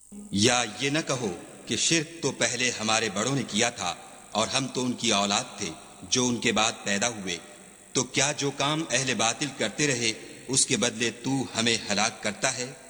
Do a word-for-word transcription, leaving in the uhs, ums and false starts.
या ये न कहो कि शिर्क तो पहले हमारे बड़ों ने किया था और हम तो उनकी औलाद थे जो उनके बाद पैदा हुए, तो क्या जो काम अहले बातिल करते रहे उसके बदले तू हमें हलाक करता है।